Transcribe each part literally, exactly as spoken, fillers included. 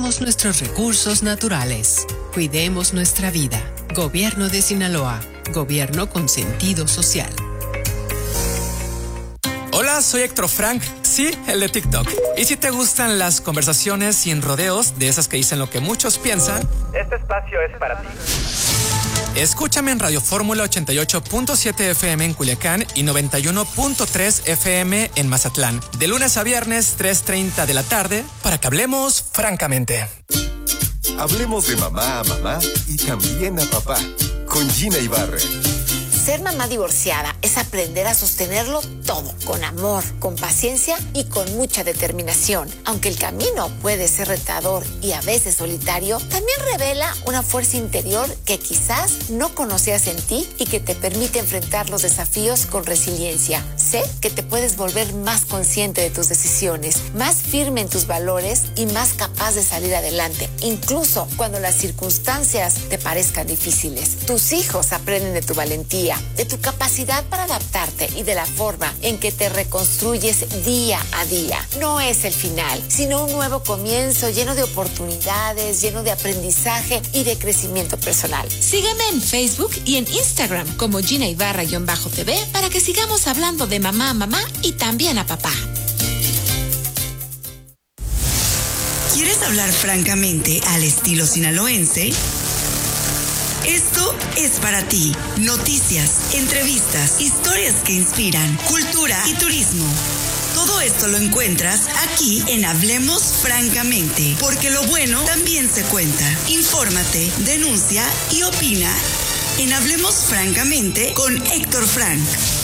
Cuidemos nuestros recursos naturales. Cuidemos nuestra vida. Gobierno de Sinaloa. Gobierno con sentido social. Hola, soy Héctor Frank, sí, el de TikTok. Y si te gustan las conversaciones sin rodeos, de esas que dicen lo que muchos piensan, este espacio es para ti. Escúchame en Radio Fórmula ochenta y ocho punto siete F M en Culiacán y noventa y uno punto tres F M en Mazatlán. De lunes a viernes, tres treinta de la tarde, para que hablemos francamente. Hablemos de mamá a mamá y también a papá, con Gina Ibarra. Ser mamá divorciada es aprender a sostenerlo todo, con amor, con paciencia y con mucha determinación. Aunque el camino puede ser retador y a veces solitario, también revela una fuerza interior que quizás no conocías en ti y que te permite enfrentar los desafíos con resiliencia. Sé que te puedes volver más consciente de tus decisiones, más firme en tus valores y más capaz de salir adelante, incluso cuando las circunstancias te parezcan difíciles. Tus hijos aprenden de tu valentía, de tu capacidad para adaptarte y de la forma en que te reconstruyes día a día. No es el final, sino un nuevo comienzo lleno de oportunidades, lleno de aprendizaje y de crecimiento personal. Sígueme en Facebook y en Instagram como Gina Ibarra-T V para que sigamos hablando de mamá a mamá y también a papá. ¿Quieres hablar francamente al estilo sinaloense? Esto es para ti. Noticias, entrevistas, historias que inspiran, cultura y turismo. Todo esto lo encuentras aquí en Hablemos Francamente, porque lo bueno también se cuenta. Infórmate, denuncia y opina en Hablemos Francamente con Héctor Frank.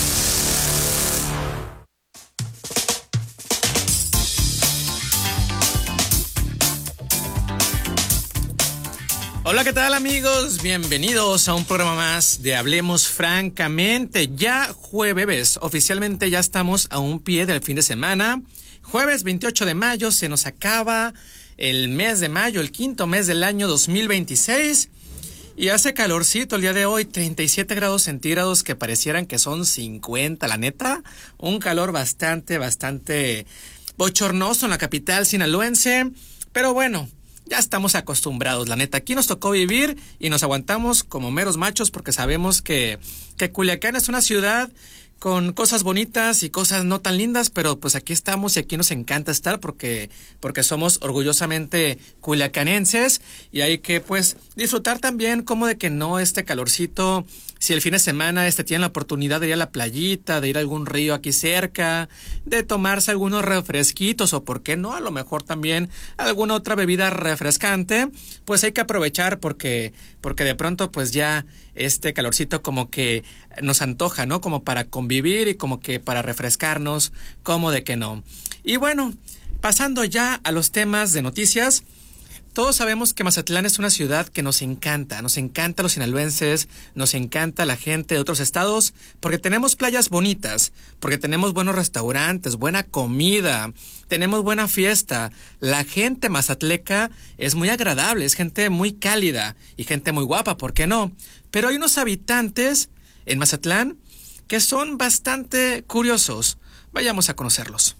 Hola, ¿qué tal, amigos? Bienvenidos a un programa más de Hablemos Francamente. Ya jueves, oficialmente ya estamos a un pie del fin de semana. Jueves veintiocho de mayo, se nos acaba el mes de mayo, el quinto mes del año dos mil veintiséis. Y hace calorcito el día de hoy, treinta y siete grados centígrados que parecieran que son cincuenta, la neta. Un calor bastante, bastante bochornoso en la capital sinaloense. Pero bueno, ya estamos acostumbrados, la neta. Aquí nos tocó vivir y nos aguantamos como meros machos porque sabemos que, que Culiacán es una ciudad con cosas bonitas y cosas no tan lindas, pero pues aquí estamos y aquí nos encanta estar porque, porque somos orgullosamente culiacanenses y hay que pues disfrutar también como de que no este calorcito. Si el fin de semana este tienen la oportunidad de ir a la playita, de ir a algún río aquí cerca, de tomarse algunos refresquitos o por qué no, a lo mejor también alguna otra bebida refrescante, pues hay que aprovechar porque, porque de pronto pues ya este calorcito como que nos antoja, ¿no? Como para convivir y como que para refrescarnos, como de que no. Y bueno, pasando ya a los temas de noticias. Todos sabemos que Mazatlán es una ciudad que nos encanta, nos encanta a los sinaloenses, nos encanta la gente de otros estados, porque tenemos playas bonitas, porque tenemos buenos restaurantes, buena comida, tenemos buena fiesta. La gente mazatleca es muy agradable, es gente muy cálida y gente muy guapa, ¿por qué no? Pero hay unos habitantes en Mazatlán que son bastante curiosos. Vayamos a conocerlos.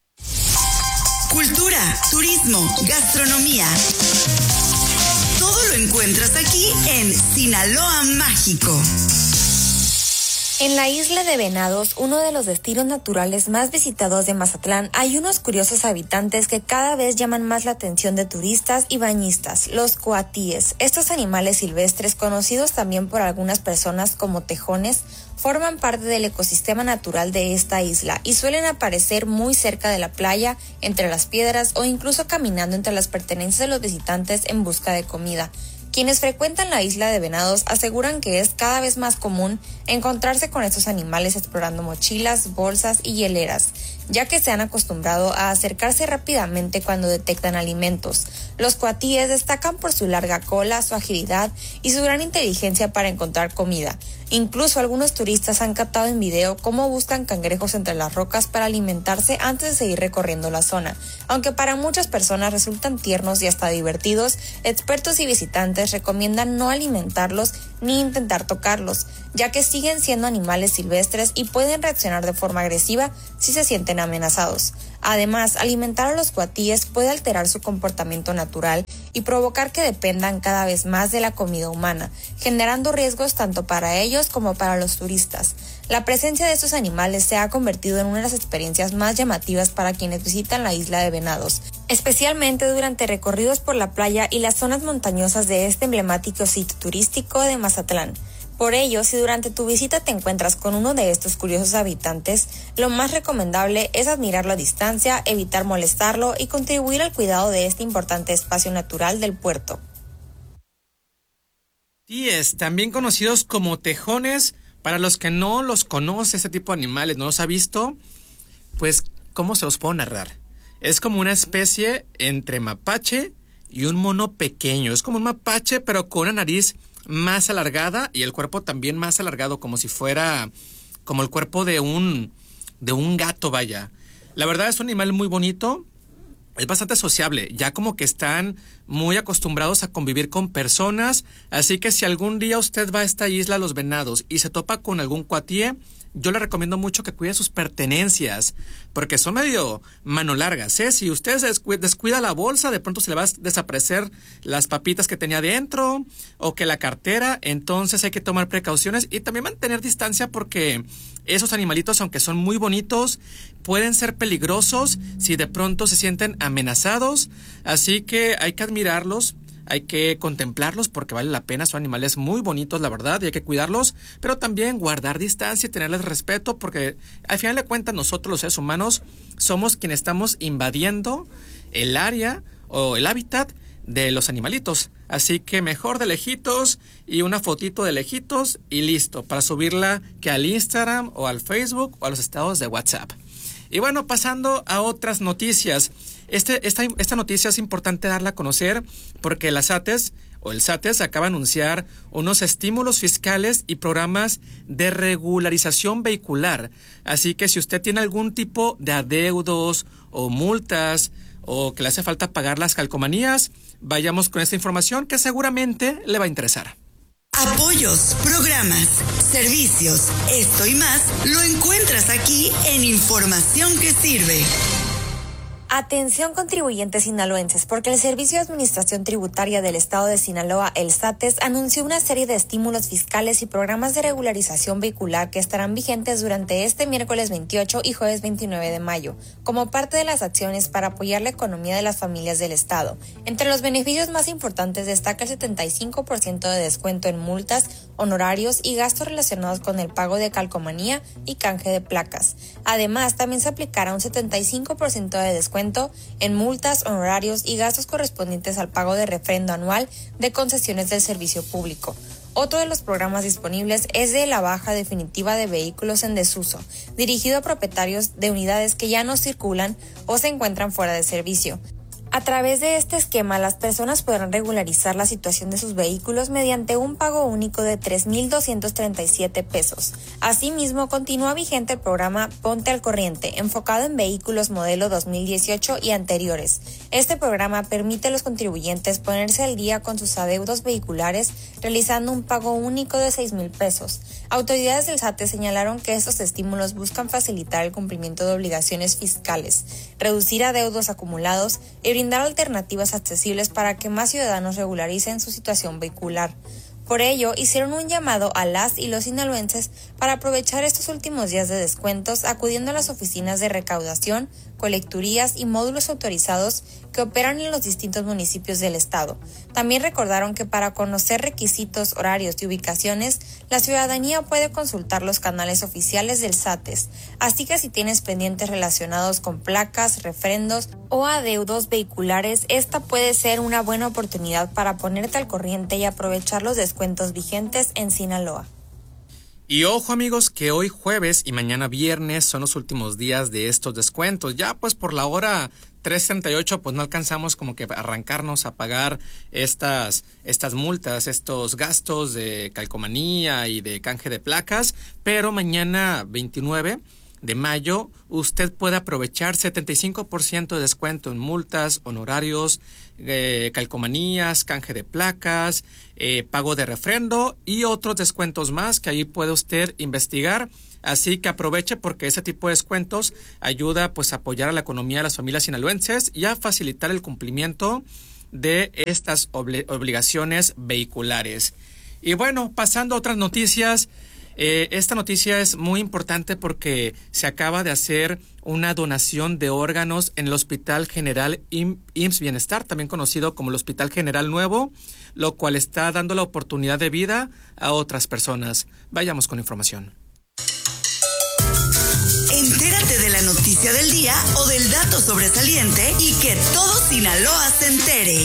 Cultura, turismo, gastronomía. Todo lo encuentras aquí en Sinaloa Mágico. En la isla de Venados, uno de los destinos naturales más visitados de Mazatlán, hay unos curiosos habitantes que cada vez llaman más la atención de turistas y bañistas, los coatíes. Estos animales silvestres, conocidos también por algunas personas como tejones, forman parte del ecosistema natural de esta isla y suelen aparecer muy cerca de la playa, entre las piedras o incluso caminando entre las pertenencias de los visitantes en busca de comida. Quienes frecuentan la isla de Venados aseguran que es cada vez más común encontrarse con estos animales explorando mochilas, bolsas y hieleras, ya que se han acostumbrado a acercarse rápidamente cuando detectan alimentos. Los coatíes destacan por su larga cola, su agilidad y su gran inteligencia para encontrar comida. Incluso algunos turistas han captado en video cómo buscan cangrejos entre las rocas para alimentarse antes de seguir recorriendo la zona. Aunque para muchas personas resultan tiernos y hasta divertidos, expertos y visitantes recomiendan no alimentarlos ni intentar tocarlos, ya que siguen siendo animales silvestres y pueden reaccionar de forma agresiva si se sienten amenazados. Además, alimentar a los cuatíes puede alterar su comportamiento natural y provocar que dependan cada vez más de la comida humana, generando riesgos tanto para ellos como para los turistas. La presencia de estos animales se ha convertido en una de las experiencias más llamativas para quienes visitan la isla de Venados, especialmente durante recorridos por la playa y las zonas montañosas de este emblemático sitio turístico de Mazatlán. Por ello, si durante tu visita te encuentras con uno de estos curiosos habitantes, lo más recomendable es admirarlo a distancia, evitar molestarlo y contribuir al cuidado de este importante espacio natural del puerto. Tíes, también conocidos como tejones, para los que no los conoce, este tipo de animales, no los ha visto, pues, ¿cómo se los puedo narrar? Es como una especie entre mapache y un mono pequeño. Es como un mapache, pero con una nariz más alargada y el cuerpo también más alargado, como si fuera como el cuerpo de un de un gato, vaya. La verdad es un animal muy bonito, es bastante sociable, ya como que están muy acostumbrados a convivir con personas, así que si algún día usted va a esta isla Los Venados y se topa con algún cuatíe, yo le recomiendo mucho que cuide sus pertenencias, porque son medio mano largas, ¿eh? Si usted se descuida la bolsa, de pronto se le va a desaparecer las papitas que tenía dentro, o que la cartera, entonces hay que tomar precauciones y también mantener distancia, porque esos animalitos, aunque son muy bonitos, pueden ser peligrosos si de pronto se sienten amenazados, así que hay que admirarlos. Hay que contemplarlos porque vale la pena, son animales muy bonitos, la verdad, y hay que cuidarlos, pero también guardar distancia y tenerles respeto, porque al final de cuentas nosotros los seres humanos somos quienes estamos invadiendo el área o el hábitat de los animalitos. Así que mejor de lejitos y una fotito de lejitos y listo, para subirla que al Instagram o al Facebook o a los estados de WhatsApp. Y bueno, pasando a otras noticias. Este, esta, esta noticia es importante darla a conocer porque la SATES o el SATES acaba de anunciar unos estímulos fiscales y programas de regularización vehicular. Así que si usted tiene algún tipo de adeudos o multas o que le hace falta pagar las calcomanías, vayamos con esta información que seguramente le va a interesar. Apoyos, programas, servicios, esto y más lo encuentras aquí en Información que Sirve. Atención contribuyentes sinaloenses, porque el Servicio de Administración Tributaria del Estado de Sinaloa, el SATES, anunció una serie de estímulos fiscales y programas de regularización vehicular que estarán vigentes durante este miércoles veintiocho y jueves veintinueve de mayo, como parte de las acciones para apoyar la economía de las familias del Estado. Entre los beneficios más importantes destaca el setenta y cinco por ciento de descuento en multas, honorarios y gastos relacionados con el pago de calcomanía y canje de placas. Además, también se aplicará un setenta y cinco por ciento de descuento en multas, honorarios y gastos correspondientes al pago de refrendo anual de concesiones del servicio público. Otro de los programas disponibles es de la baja definitiva de vehículos en desuso, dirigido a propietarios de unidades que ya no circulan o se encuentran fuera de servicio. A través de este esquema, las personas podrán regularizar la situación de sus vehículos mediante un pago único de tres mil doscientos treinta y siete pesos. Asimismo, continúa vigente el programa Ponte al Corriente, enfocado en vehículos modelo dos mil dieciocho y anteriores. Este programa permite a los contribuyentes ponerse al día con sus adeudos vehiculares, realizando un pago único de seis mil pesos. Autoridades del SATES señalaron que estos estímulos buscan facilitar el cumplimiento de obligaciones fiscales, reducir adeudos acumulados y brindar alternativas accesibles para que más ciudadanos regularicen su situación vehicular. Por ello, hicieron un llamado a las y los sinaloenses para aprovechar estos últimos días de descuentos acudiendo a las oficinas de recaudación, colecturías y módulos autorizados que operan en los distintos municipios del estado. También recordaron que para conocer requisitos, horarios y ubicaciones, la ciudadanía puede consultar los canales oficiales del SATES. Así que si tienes pendientes relacionados con placas, refrendos o adeudos vehiculares, esta puede ser una buena oportunidad para ponerte al corriente y aprovechar los descuentos vigentes en Sinaloa. Y ojo amigos, que hoy jueves y mañana viernes son los últimos días de estos descuentos. Ya pues por la hora tres treinta y ocho pues no alcanzamos como que arrancarnos a pagar estas, estas multas, estos gastos de calcomanía y de canje de placas. Pero mañana veintinueve de mayo, usted puede aprovechar setenta y cinco por ciento de descuento en multas, honorarios, eh, calcomanías, canje de placas, eh, pago de refrendo y otros descuentos más que ahí puede usted investigar. Así que aproveche porque ese tipo de descuentos ayuda pues a apoyar a la economía de las familias sinaloenses y a facilitar el cumplimiento de estas obli- obligaciones vehiculares. Y bueno, pasando a otras noticias, eh, esta noticia es muy importante porque se acaba de hacer una donación de órganos en el Hospital General I M S S Bienestar, también conocido como el Hospital General Nuevo, lo cual está dando la oportunidad de vida a otras personas. Vayamos con información. Entérate de la noticia del día o del dato sobresaliente y que todo Sinaloa se entere.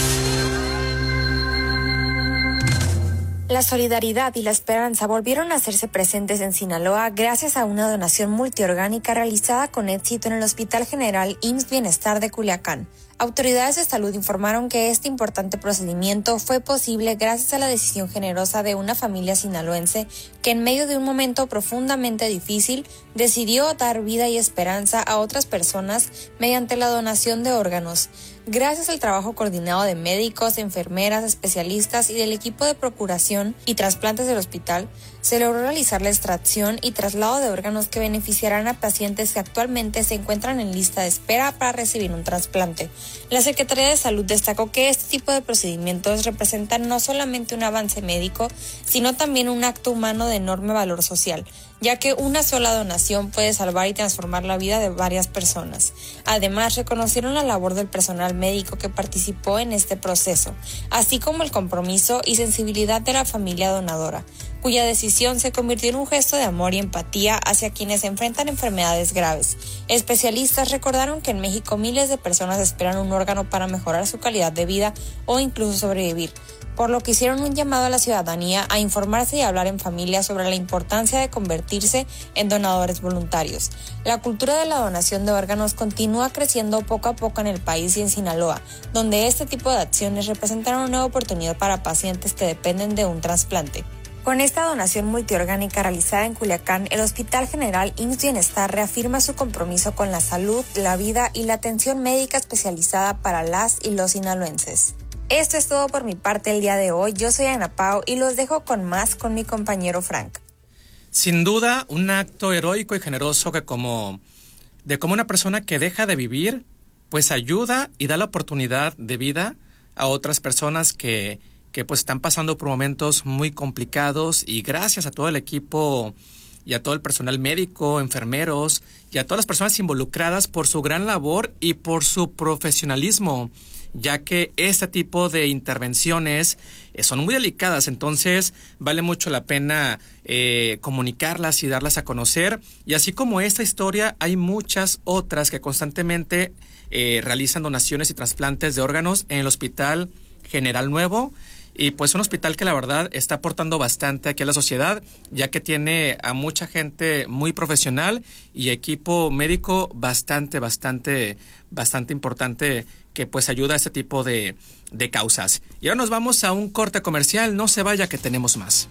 La solidaridad y la esperanza volvieron a hacerse presentes en Sinaloa gracias a una donación multiorgánica realizada con éxito en el Hospital General I M S S Bienestar de Culiacán. Autoridades de salud informaron que este importante procedimiento fue posible gracias a la decisión generosa de una familia sinaloense que en medio de un momento profundamente difícil decidió dar vida y esperanza a otras personas mediante la donación de órganos. Gracias al trabajo coordinado de médicos, enfermeras, especialistas y del equipo de procuración y trasplantes del hospital, se logró realizar la extracción y traslado de órganos que beneficiarán a pacientes que actualmente se encuentran en lista de espera para recibir un trasplante. La Secretaría de Salud destacó que este tipo de procedimientos representan no solamente un avance médico, sino también un acto humano de enorme valor social, ya que una sola donación puede salvar y transformar la vida de varias personas. Además, reconocieron la labor del personal médico que participó en este proceso, así como el compromiso y sensibilidad de la familia donadora, cuya decisión se convirtió en un gesto de amor y empatía hacia quienes enfrentan enfermedades graves. Especialistas recordaron que en México miles de personas esperan un órgano para mejorar su calidad de vida o incluso sobrevivir, por lo que hicieron un llamado a la ciudadanía a informarse y hablar en familia sobre la importancia de convertirse en donadores voluntarios. La cultura de la donación de órganos continúa creciendo poco a poco en el país y en Sinaloa, donde este tipo de acciones representan una nueva oportunidad para pacientes que dependen de un trasplante. Con esta donación multiorgánica realizada en Culiacán, el Hospital General I M S S Bienestar reafirma su compromiso con la salud, la vida y la atención médica especializada para las y los sinaloenses. Esto es todo por mi parte el día de hoy. Yo soy Ana Pau y los dejo con más con mi compañero Frank. Sin duda, un acto heroico y generoso que como de como una persona que deja de vivir, pues ayuda y da la oportunidad de vida a otras personas que que pues están pasando por momentos muy complicados, y gracias a todo el equipo y a todo el personal médico, enfermeros y a todas las personas involucradas por su gran labor y por su profesionalismo, ya que este tipo de intervenciones eh, son muy delicadas, entonces vale mucho la pena eh, comunicarlas y darlas a conocer. Y así como esta historia, hay muchas otras que constantemente eh, realizan donaciones y trasplantes de órganos en el Hospital General Nuevo. Y pues un hospital que la verdad está aportando bastante aquí a la sociedad, ya que tiene a mucha gente muy profesional y equipo médico bastante, bastante, bastante importante que pues ayuda a este tipo de, de causas. Y ahora nos vamos a un corte comercial, no se vaya que tenemos más.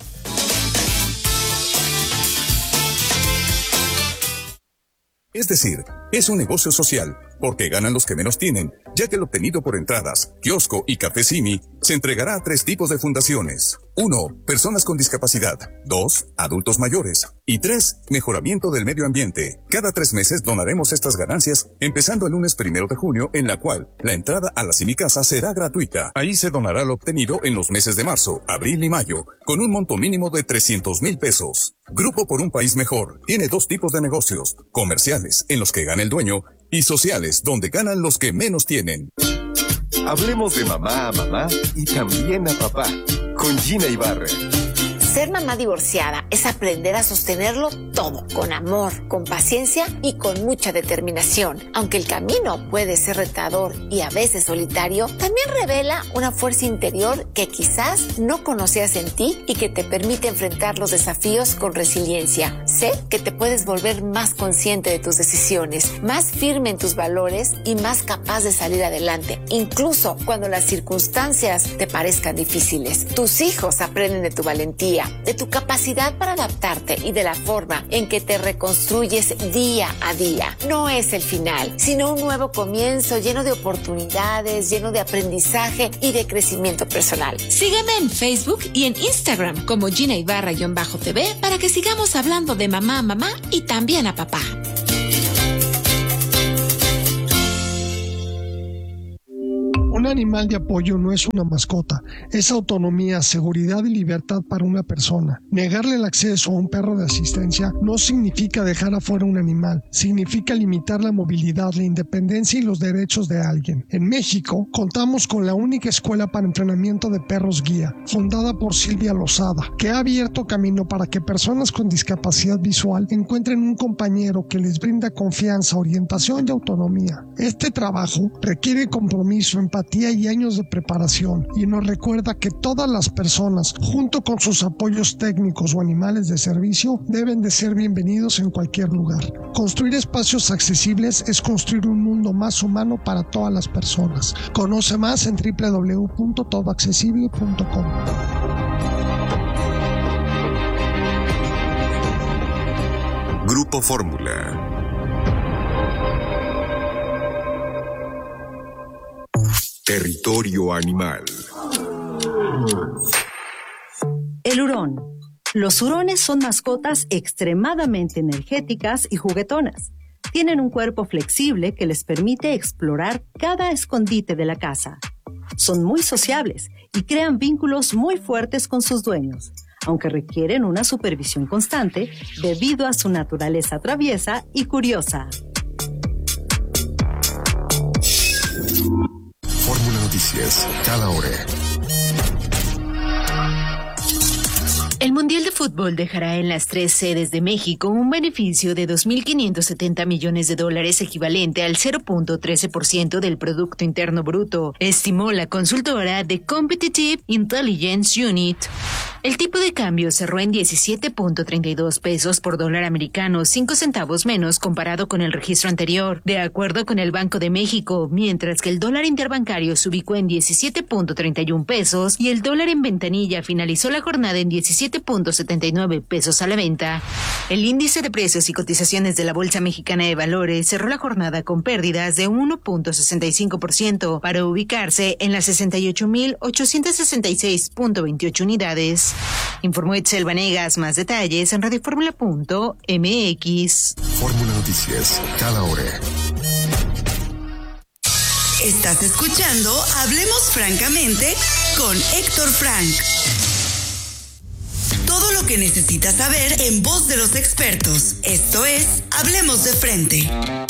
Es decir, es un negocio social, porque ganan los que menos tienen, ya que el obtenido por entradas, kiosco y café Simi se entregará a tres tipos de fundaciones. Uno, personas con discapacidad. Dos, adultos mayores. Y tres, mejoramiento del medio ambiente. Cada tres meses donaremos estas ganancias, empezando el lunes primero de junio, en la cual la entrada a la Simi Casa será gratuita. Ahí se donará lo obtenido en los meses de marzo, abril y mayo, con un monto mínimo de trescientos mil pesos. Grupo por un País Mejor tiene dos tipos de negocios: comerciales, en los que gana el dueño, y sociales, donde ganan los que menos tienen. Hablemos de mamá a mamá y también a papá, con Gina Ibarra. Ser mamá divorciada es aprender a sostenerlo todo, con amor, con paciencia y con mucha determinación. Aunque el camino puede ser retador y a veces solitario, también revela una fuerza interior que quizás no conocías en ti y que te permite enfrentar los desafíos con resiliencia. Sé que te puedes volver más consciente de tus decisiones, más firme en tus valores y más capaz de salir adelante, incluso cuando las circunstancias te parezcan difíciles. Tus hijos aprenden de tu valentía. vida, de tu capacidad para adaptarte y de la forma en que te reconstruyes día a día. No es el final, sino un nuevo comienzo lleno de oportunidades, lleno de aprendizaje y de crecimiento personal. Sígueme en Facebook y en Instagram como Gina Ibarra-T V para que sigamos hablando de mamá a mamá y también a papá. Un animal de apoyo no es una mascota, es autonomía, seguridad y libertad para una persona. Negarle el acceso a un perro de asistencia no significa dejar afuera un animal, significa limitar la movilidad, la independencia y los derechos de alguien. En México, contamos con la única escuela para entrenamiento de perros guía, fundada por Silvia Lozada, que ha abierto camino para que personas con discapacidad visual encuentren un compañero que les brinda confianza, orientación y autonomía. Este trabajo requiere compromiso, empatía y años de preparación, y nos recuerda que todas las personas, junto con sus apoyos técnicos o animales de servicio, deben de ser bienvenidos en cualquier lugar. Construir espacios accesibles es construir un mundo más humano para todas las personas. Conoce más en doble u doble u doble u punto todo accesible punto com. Grupo Fórmula. Territorio animal. El hurón. Los hurones son mascotas extremadamente energéticas y juguetonas. Tienen un cuerpo flexible que les permite explorar cada escondite de la casa. Son muy sociables y crean vínculos muy fuertes con sus dueños, aunque requieren una supervisión constante debido a su naturaleza traviesa y curiosa. Fórmula Noticias, cada hora. El Mundial de Fútbol dejará en las tres sedes de México un beneficio de dos mil quinientos setenta millones de dólares, equivalente al cero punto trece por ciento del Producto Interno Bruto, estimó la consultora The Competitive Intelligence Unit. El tipo de cambio cerró en diecisiete punto treinta y dos pesos por dólar americano, cinco centavos menos comparado con el registro anterior, de acuerdo con el Banco de México, mientras que el dólar interbancario se ubicó en diecisiete punto treinta y un pesos y el dólar en ventanilla finalizó la jornada en diecisiete punto setenta y nueve pesos a la venta. El índice de precios y cotizaciones de la Bolsa Mexicana de Valores cerró la jornada con pérdidas de uno punto sesenta y cinco por ciento para ubicarse en las sesenta y ocho mil ochocientos sesenta y seis punto veintiocho unidades. Informó Itzel Vanegas. Más detalles en radioformula punto m x. Fórmula Noticias, cada hora. Estás escuchando Hablemos Francamente con Héctor Frank. Todo lo que necesitas saber en voz de los expertos. Esto es Hablemos de Frente.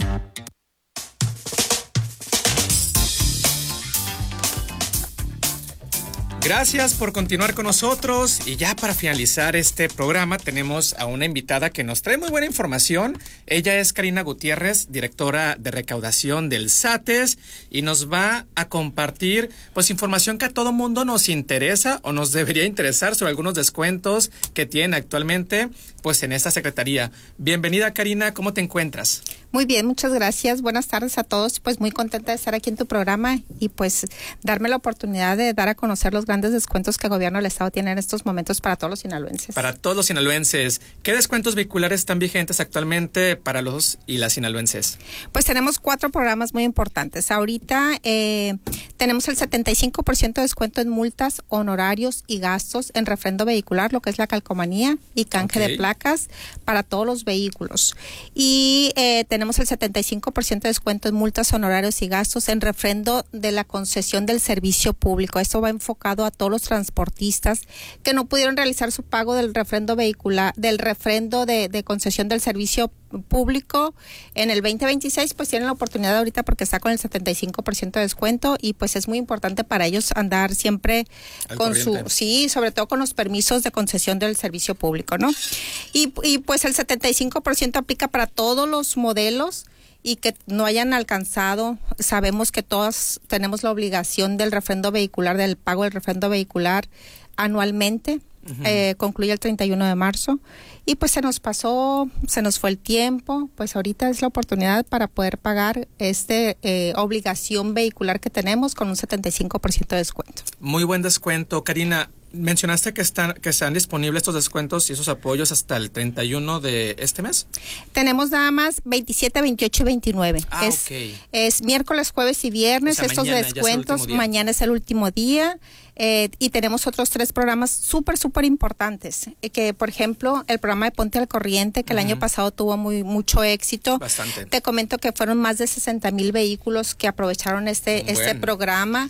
Gracias por continuar con nosotros, y ya para finalizar este programa tenemos a una invitada que nos trae muy buena información. Ella es Karina Gutiérrez, directora de recaudación del SATES, y nos va a compartir pues información que a todo mundo nos interesa o nos debería interesar sobre algunos descuentos que tienen actualmente pues en esta secretaría. Bienvenida, Karina, ¿cómo te encuentras? Muy bien, muchas gracias. Buenas tardes a todos. Pues muy contenta de estar aquí en tu programa y pues darme la oportunidad de dar a conocer los grandes descuentos que el gobierno del estado tiene en estos momentos para todos los sinaloenses. Para todos los sinaloenses. ¿Qué descuentos vehiculares están vigentes actualmente para los y las sinaloenses? Pues tenemos cuatro programas muy importantes. Ahorita eh, tenemos el setenta y cinco por ciento de descuento en multas, honorarios y gastos en refrendo vehicular, lo que es la calcomanía y canje okay. de placas para todos los vehículos. Y eh, tenemos el setenta y cinco por ciento de descuento en multas, honorarios y gastos en refrendo de la concesión del servicio público. Esto va enfocado a todos los transportistas que no pudieron realizar su pago del refrendo vehicular, del refrendo de, de concesión del servicio público en el veinte veintiséis, pues tienen la oportunidad ahorita porque está con el setenta y cinco por ciento de descuento, y pues es muy importante para ellos andar siempre Al con corriente. su, sí, sobre todo con los permisos de concesión del servicio público, ¿no? Y, y pues el setenta y cinco por ciento aplica para todos los modelos y que no hayan alcanzado. Sabemos que todos tenemos la obligación del refrendo vehicular, del pago del refrendo vehicular anualmente. Uh-huh. Eh, concluye el treinta y uno de marzo y pues se nos pasó, se nos fue el tiempo. Pues ahorita es la oportunidad para poder pagar este eh, obligación vehicular que tenemos con un setenta y cinco por ciento de descuento. Muy buen descuento, Karina. mencionaste que están que están disponibles estos descuentos y esos apoyos hasta el treinta y uno de este mes. Tenemos nada más veintisiete, veintiocho y veintinueve. Ah, es, ok. Es miércoles, jueves y viernes, o sea, estos descuentos. Es mañana es el último día. Eh, y tenemos otros tres programas súper, súper importantes. Eh, que, por ejemplo, el programa de Ponte al Corriente, que uh-huh. el año pasado tuvo muy mucho éxito. Bastante. Te comento que fueron más de sesenta mil vehículos que aprovecharon este, bueno. este programa.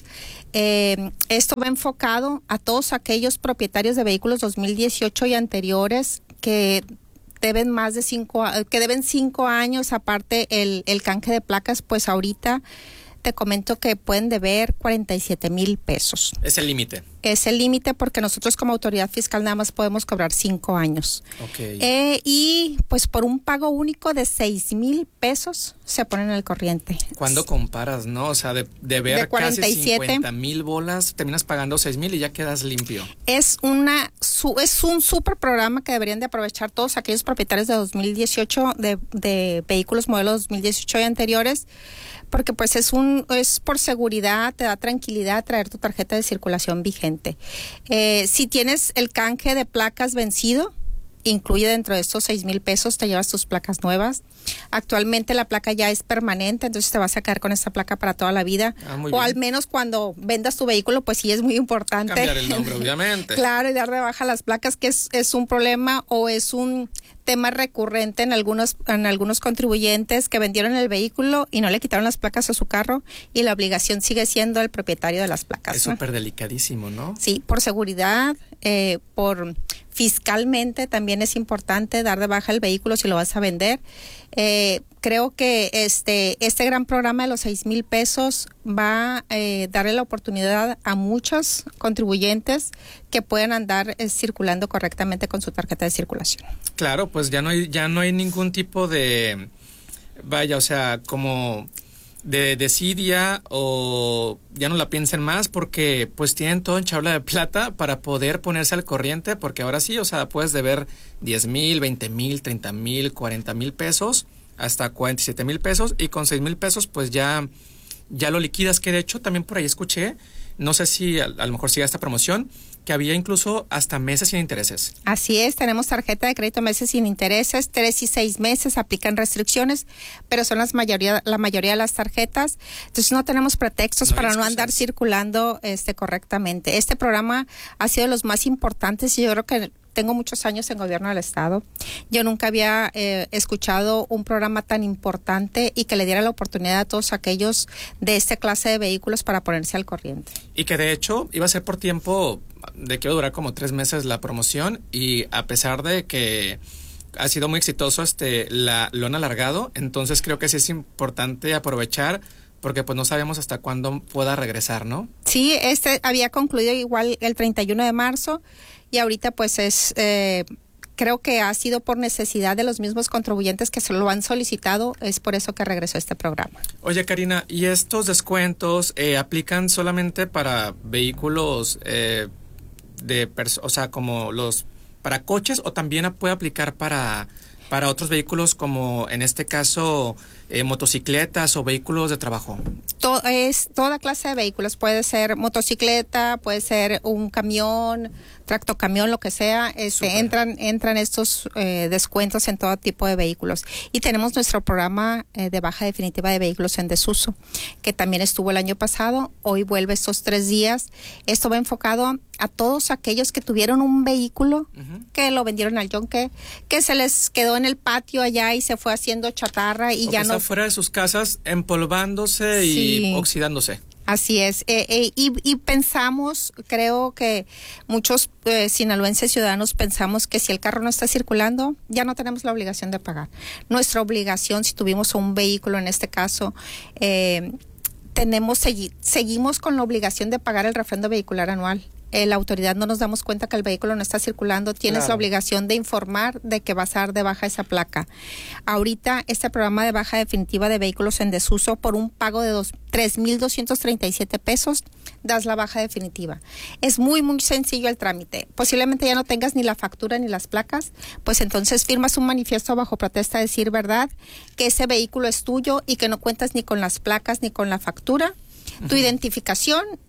Eh, esto va enfocado a todos aquellos propietarios de vehículos dos mil dieciocho y anteriores que deben más de cinco, que deben cinco años, aparte el, el canje de placas, pues ahorita te comento que pueden deber cuarenta y siete mil pesos. Es el límite. Es el límite porque nosotros como autoridad fiscal nada más podemos cobrar cinco años. Okay. Eh, y pues por un pago único de seis mil pesos se ponen al corriente. ¿Cuándo comparas, no? O sea, de, de ver de cuarenta y siete, casi cincuenta mil bolas, terminas pagando seis mil y ya quedas limpio. Es una su, es un súper programa que deberían de aprovechar todos aquellos propietarios de dos mil dieciocho, de, de vehículos modelo dos mil dieciocho y anteriores, porque pues es un es por seguridad, te da tranquilidad traer tu tarjeta de circulación vigente. Eh, si tienes el canje de placas vencido, incluye dentro de estos seis mil pesos, te llevas tus placas nuevas. Actualmente la placa ya es permanente, entonces te vas a quedar con esta placa para toda la vida. Ah, o bien. Al menos cuando vendas tu vehículo, pues sí es muy importante. Cambiar el nombre, obviamente. Claro, y dar de baja las placas, que es, es un problema o es un tema recurrente en algunos en algunos contribuyentes que vendieron el vehículo y no le quitaron las placas a su carro y la obligación sigue siendo el propietario de las placas. Es ¿no? súper delicadísimo, ¿no? Sí, por seguridad, eh, por fiscalmente también es importante dar de baja el vehículo si lo vas a vender. Eh, creo que este este gran programa de los seis mil pesos va a eh, darle la oportunidad a muchos contribuyentes que puedan andar eh, circulando correctamente con su tarjeta de circulación. Claro, pues ya no hay ya no hay ningún tipo de, vaya, o sea, como de desidia o ya no la piensen más porque pues tienen todo en charola de plata para poder ponerse al corriente, porque ahora sí, o sea, puedes deber diez mil, veinte mil, treinta mil, cuarenta mil pesos, hasta cuarenta y siete mil pesos, y con seis mil pesos pues ya, ya lo liquidas, que de hecho también por ahí escuché, no sé si a, a lo mejor sigue esta promoción, que había incluso hasta meses sin intereses. Así es, tenemos tarjeta de crédito meses sin intereses, tres y seis meses, aplican restricciones, pero son las mayoría, la mayoría de las tarjetas, entonces no tenemos pretextos no para no andar circulando este correctamente. Este programa ha sido de los más importantes y yo creo que tengo muchos años en gobierno del estado. Yo nunca había eh, escuchado un programa tan importante y que le diera la oportunidad a todos aquellos de esta clase de vehículos para ponerse al corriente. Y que de hecho iba a ser por tiempo de que iba a durar como tres meses la promoción, y a pesar de que ha sido muy exitoso, este la lo han alargado, entonces creo que sí es importante aprovechar, porque pues no sabemos hasta cuándo pueda regresar, ¿no? Sí, este había concluido igual el treinta y uno de marzo y ahorita pues es, eh, creo que ha sido por necesidad de los mismos contribuyentes que se lo han solicitado, es por eso que regresó este programa. Oye, Karina, ¿y estos descuentos eh, aplican solamente para vehículos eh, de, pers- o sea, como los, para coches, o también puede aplicar para... para otros vehículos, como en este caso eh, motocicletas o vehículos de trabajo? To- es toda clase de vehículos, puede ser motocicleta, puede ser un camión, tractocamión, lo que sea, este, entran entran estos eh, descuentos en todo tipo de vehículos. Y tenemos nuestro programa eh, de baja definitiva de vehículos en desuso, que también estuvo el año pasado, hoy vuelve estos tres días. Esto va enfocado a todos aquellos que tuvieron un vehículo, uh-huh, que lo vendieron al yonque, que se les quedó en el patio allá y se fue haciendo chatarra y o ya que no... está fuera de sus casas empolvándose Sí. y oxidándose. Así es, eh, eh, y, y pensamos, creo que muchos eh, sinaloenses ciudadanos pensamos que si el carro no está circulando, ya no tenemos la obligación de pagar. Nuestra obligación, si tuvimos un vehículo en este caso, eh, tenemos segui- seguimos con la obligación de pagar el refrendo vehicular anual. Eh, la autoridad no nos damos cuenta que el vehículo no está circulando, tienes claro. la obligación de informar de que vas a dar de baja esa placa. Ahorita este programa de baja definitiva de vehículos en desuso, por un pago de dos, tres mil doscientos treinta y siete pesos, das la baja definitiva. Es muy muy sencillo el trámite. Posiblemente ya no tengas ni la factura ni las placas, pues entonces firmas un manifiesto bajo protesta de decir verdad, que ese vehículo es tuyo y que no cuentas ni con las placas ni con la factura. Tu uh-huh. identificación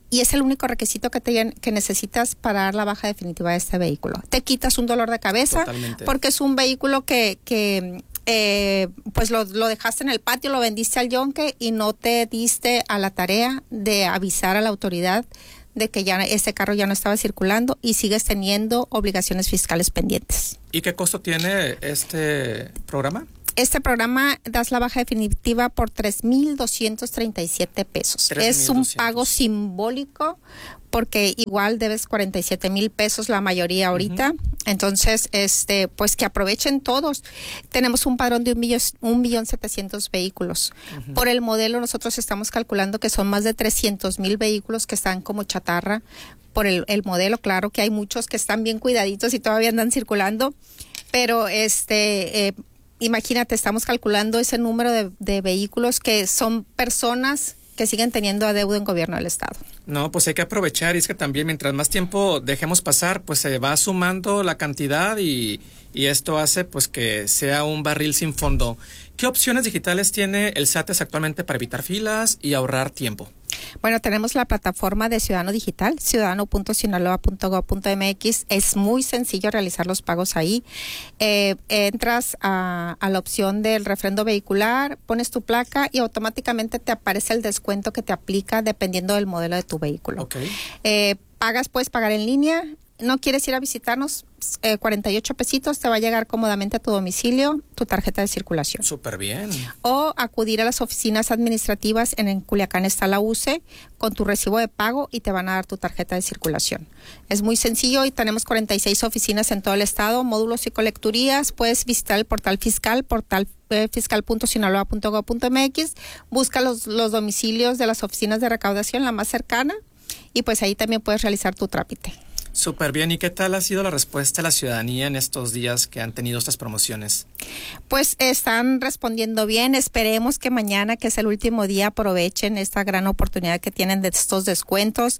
y es el único requisito que, te, que necesitas para dar la baja definitiva de este vehículo. Te quitas un dolor de cabeza. Totalmente. Porque es un vehículo que, que eh, pues lo, lo dejaste en el patio, lo vendiste al yonque y no te diste a la tarea de avisar a la autoridad de que ya ese carro ya no estaba circulando y sigues teniendo obligaciones fiscales pendientes. ¿Y qué costo tiene este programa? Este programa das la baja definitiva por tres mil doscientos treinta y siete pesos. Es un pago simbólico porque igual debes cuarenta y siete mil pesos la mayoría ahorita. Uh-huh. Entonces, este, pues que aprovechen todos. Tenemos un padrón de un millón, un millón setecientos vehículos. Uh-huh. Por el modelo nosotros estamos calculando que son más de trescientos mil vehículos que están como chatarra. Por el, el modelo, claro que hay muchos que están bien cuidaditos y todavía andan circulando, pero este, eh, imagínate, estamos calculando ese número de, de vehículos que son personas que siguen teniendo adeudo en gobierno del estado. No, pues hay que aprovechar, y es que también mientras más tiempo dejemos pasar, pues se va sumando la cantidad y, y esto hace pues que sea un barril sin fondo. ¿Qué opciones digitales tiene el SATES actualmente para evitar filas y ahorrar tiempo? Bueno, tenemos la plataforma de Ciudadano Digital, ciudadano punto sinaloa punto gob punto m x. Es muy sencillo realizar los pagos ahí. Eh, entras a, a la opción del refrendo vehicular, pones tu placa y automáticamente te aparece el descuento que te aplica dependiendo del modelo de tu vehículo. Okay. Eh, pagas, puedes pagar en línea. No quieres ir a visitarnos, eh, cuarenta y ocho pesitos, te va a llegar cómodamente a tu domicilio tu tarjeta de circulación. Súper bien. O acudir a las oficinas administrativas, en, en Culiacán está la U C E, con tu recibo de pago y te van a dar tu tarjeta de circulación. Es muy sencillo y tenemos cuarenta y seis oficinas en todo el estado, módulos y colecturías. Puedes visitar el portal fiscal, portal eh, fiscal punto sinaloa punto gob punto m x, busca los, los domicilios de las oficinas de recaudación, la más cercana, y pues ahí también puedes realizar tu trámite. Súper bien. ¿Y qué tal ha sido la respuesta de la ciudadanía en estos días que han tenido estas promociones? Pues están respondiendo bien. Esperemos que mañana, que es el último día, aprovechen esta gran oportunidad que tienen de estos descuentos.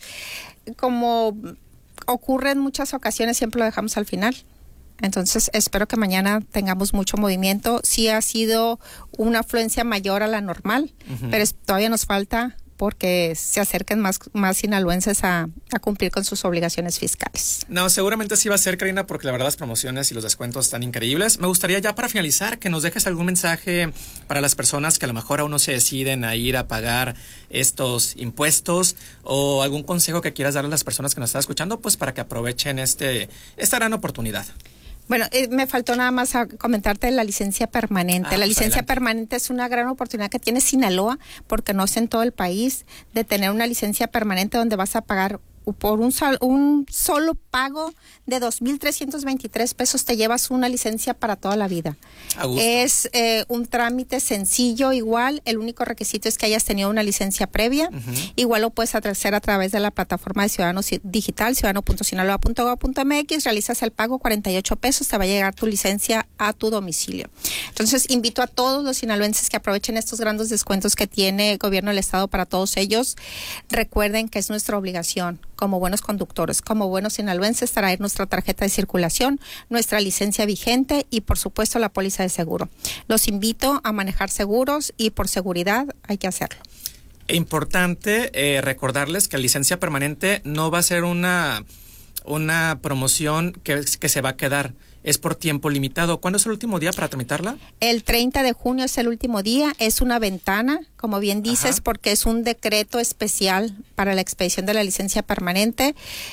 Como ocurre en muchas ocasiones, siempre lo dejamos al final. Entonces, espero que mañana tengamos mucho movimiento. Sí ha sido una afluencia mayor a la normal, uh-huh. pero es, todavía nos falta porque se acerquen más, más sinaloenses a, a cumplir con sus obligaciones fiscales. No, seguramente sí va a ser, Karina, porque la verdad las promociones y los descuentos están increíbles. Me gustaría ya para finalizar que nos dejes algún mensaje para las personas que a lo mejor aún no se deciden a ir a pagar estos impuestos, o algún consejo que quieras darle a las personas que nos están escuchando, pues para que aprovechen este esta gran oportunidad. Bueno, eh, me faltó nada más a comentarte la licencia permanente. Ah, la licencia adelante. permanente es una gran oportunidad que tiene Sinaloa, porque no es en todo el país, de tener una licencia permanente donde vas a pagar por un, sol, un solo pago de dos mil trescientos veintitrés pesos, te llevas una licencia para toda la vida. Es eh, un trámite sencillo, igual, el único requisito es que hayas tenido una licencia previa. Uh-huh. Igual lo puedes hacer a través de la plataforma de Ciudadano Digital, ciudadano punto sinaloa punto gob punto m x, realizas el pago, cuarenta y ocho pesos, te va a llegar tu licencia a tu domicilio. Entonces, invito a todos los sinaloenses que aprovechen estos grandes descuentos que tiene el gobierno del estado para todos ellos. Recuerden que es nuestra obligación, como buenos conductores, como buenos sinaloenses, traer nuestra tarjeta de circulación, nuestra licencia vigente y, por supuesto, la póliza de seguro. Los invito a manejar seguros y por seguridad hay que hacerlo. Importante eh, recordarles que la licencia permanente no va a ser una, una promoción que, que se va a quedar. Es por tiempo limitado. ¿Cuándo es el último día para tramitarla? El treinta de junio es el último día. Es una ventana, como bien dices, Ajá. porque es un decreto especial para la expedición de la licencia permanente.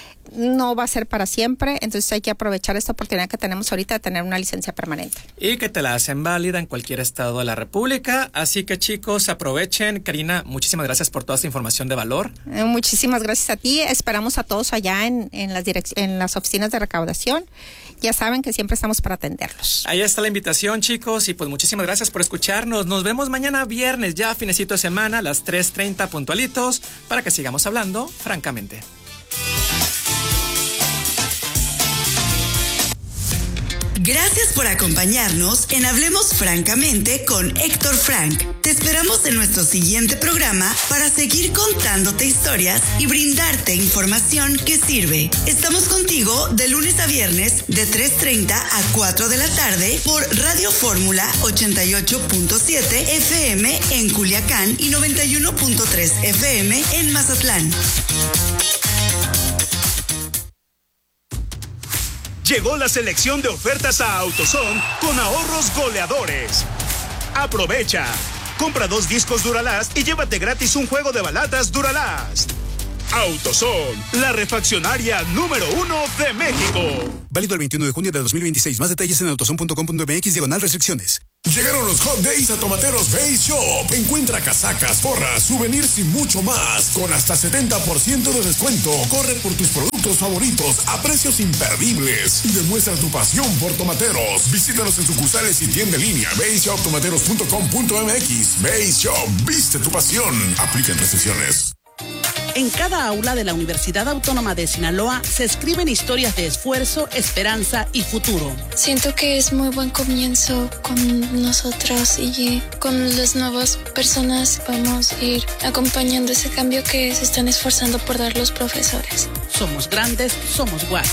No va a ser para siempre, entonces hay que aprovechar esta oportunidad que tenemos ahorita de tener una licencia permanente. Y que te la hacen válida en cualquier estado de la República. Así que, chicos, aprovechen. Karina, muchísimas gracias por toda esta información de valor. Eh, muchísimas gracias a ti. Esperamos a todos allá en, en, las direc- en las oficinas de recaudación. Ya saben que siempre estamos para atenderlos. Ahí está la invitación, chicos, y pues muchísimas gracias por escucharnos. Nos vemos mañana viernes, ya finecito de semana, a las tres treinta puntualitos, para que sigamos hablando francamente. Gracias por acompañarnos en Hablemos Francamente con Héctor Frank. Te esperamos en nuestro siguiente programa para seguir contándote historias y brindarte información que sirve. Estamos contigo de lunes a viernes de tres treinta a cuatro de la tarde por Radio Fórmula ochenta y ocho punto siete F M en Culiacán y noventa y uno punto tres F M en Mazatlán. Llegó la selección de ofertas a AutoZone con ahorros goleadores. Aprovecha. Compra dos discos Duralast y llévate gratis un juego de baladas Duralast. AutoZone, la refaccionaria número uno de México. Válido el veintiuno de junio de dos mil veintiséis. Más detalles en autozone punto com punto m x diagonal restricciones. Llegaron los Hot Days a Tomateros Base Shop. Encuentra casacas, porras, souvenirs y mucho más. Con hasta setenta por ciento de descuento. Corre por tus productos favoritos a precios imperdibles. Y demuestra tu pasión por tomateros. Visítanos en sucursales y tienda en línea. base shop tomateros punto com punto m x. Base Shop, viste tu pasión. Aplican restricciones. En cada aula de la Universidad Autónoma de Sinaloa se escriben historias de esfuerzo, esperanza y futuro. Siento que es muy buen comienzo con nosotros y con las nuevas personas vamos a ir acompañando ese cambio que se están esforzando por dar los profesores. Somos grandes, somos guas.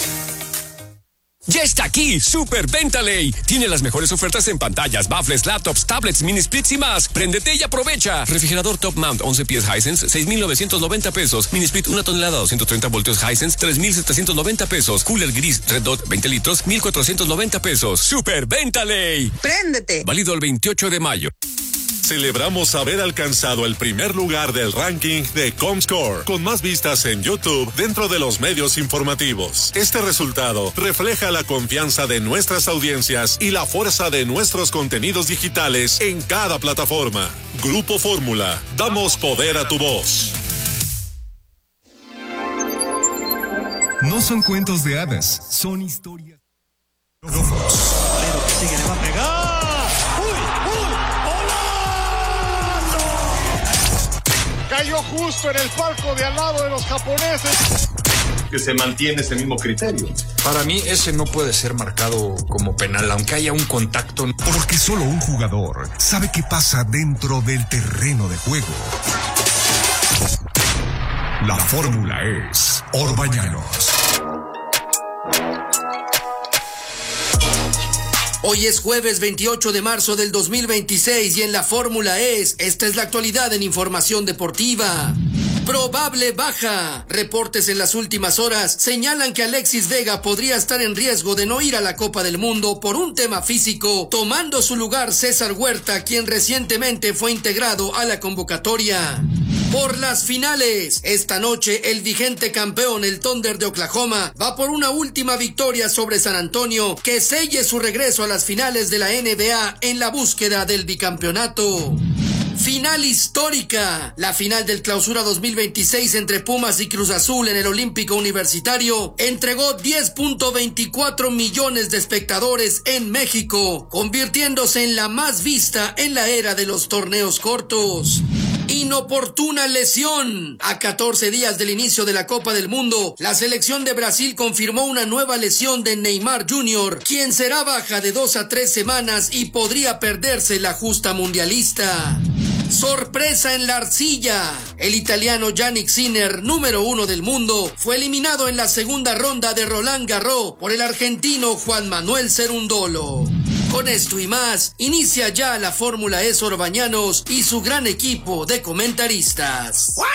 Ya está aquí, Super Venta Ley. Tiene las mejores ofertas en pantallas, baffles, laptops, tablets, mini splits y más. Préndete y aprovecha. Refrigerador Top Mount once pies Hisense, seis mil novecientos noventa pesos. Mini split una tonelada, doscientos treinta voltios Hisense, tres mil setecientos noventa pesos. Cooler gris Red Dot veinte litros, mil cuatrocientos noventa pesos. Super Venta Ley. ¡Préndete! Válido el veintiocho de mayo. Celebramos haber alcanzado el primer lugar del ranking de Comscore, con más vistas en YouTube dentro de los medios informativos. Este resultado refleja la confianza de nuestras audiencias y la fuerza de nuestros contenidos digitales en cada plataforma. Grupo Fórmula, damos poder a tu voz. No son cuentos de hadas, son historias. Pero que sigue, le va a pegar. Cayó justo en el palco de al lado de los japoneses. Que se mantiene ese mismo criterio. Para mí ese no puede ser marcado como penal, aunque haya un contacto. Porque solo un jugador sabe qué pasa dentro del terreno de juego. La fórmula es Orbañanos. Hoy es jueves veintiocho de marzo del dos mil veintiséis y en la Fórmula es, esta es la actualidad en información deportiva. Probable baja. Reportes en las últimas horas señalan que Alexis Vega podría estar en riesgo de no ir a la Copa del Mundo por un tema físico, tomando su lugar César Huerta, quien recientemente fue integrado a la convocatoria. Por las finales, esta noche el vigente campeón, el Thunder de Oklahoma, va por una última victoria sobre San Antonio que selle su regreso a las finales de la N B A en la búsqueda del bicampeonato. Final histórica. La final del Clausura dos mil veintiséis entre Pumas y Cruz Azul en el Olímpico Universitario entregó diez punto veinticuatro millones de espectadores en México, convirtiéndose en la más vista en la era de los torneos cortos. Inoportuna lesión. A catorce días del inicio de la Copa del Mundo, la selección de Brasil confirmó una nueva lesión de Neymar junior, quien será baja de dos a tres semanas y podría perderse la justa mundialista. Sorpresa en la arcilla. El italiano Yannick Sinner, número uno del mundo, fue eliminado en la segunda ronda de Roland Garros por el argentino Juan Manuel Cerundolo. Con esto y más, inicia ya la Fórmula E Orbañanos y su gran equipo de comentaristas.